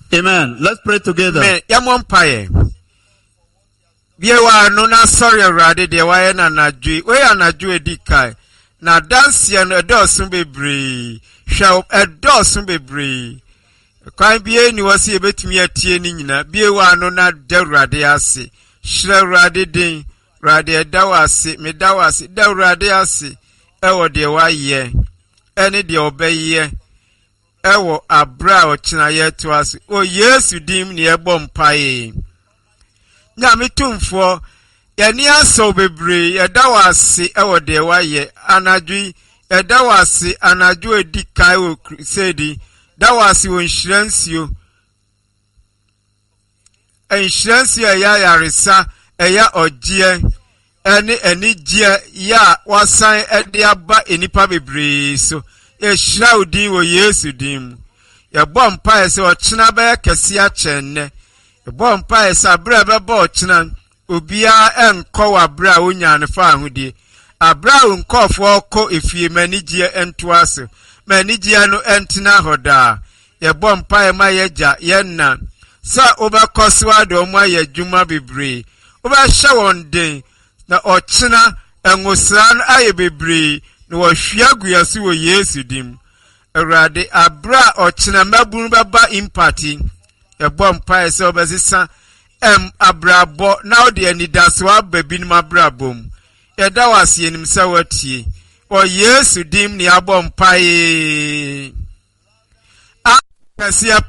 Amen. Let's pray together. Me yamompaye. Biewa no na sorry awurade de waye na nadwe. We anadwe edikai. Na dance ya no edosun bebre. Hwa edosun bebre. Kwan bie ni wasi ebetumi atie ni nyina. Biewa no na da awurade ase. Hira awurade den. Awurade dawase, me dawase, da awurade ase. Ewo de waye. Ene de obeye. Ewo abra ochina yeto ase. O Yesu dim ni ebo mpaye. Nyame tumfo yani aso bebre yedawase ewo de waye anadwi yedawase anadwo edikai wo crusade dawase wo nhiransio enhiransio ya yaresa eya ogie ene enigye ya wasan ede aba enipa bebre so ehira odin wo Yesu dim yebɔ mpae se ochina ba kese a chenne yebɔ mpae se abra bɛbɔ ochina obia enkɔ wa abra onya ne fa ahudie abra onkɔfo kɔ efie manigye entoase manigye no entina hoda yebɔ mpae ma yegya yenna sa obakɔswa de omo ayadwuma bebre obɛhye wɔn den na ochina engosran aye bebre na wɔhwia guase wɔ Yesu dim Awurade abra ochina mabunu baba impati yebɔ mpae se obesisa abrabo na odi anidaso ababi no abrabom yeda wase enim se watie o Yesu dim ni abɔ mpae akasia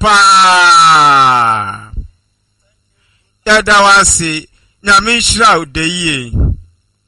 pa yeda wase nyame nhyira odeyie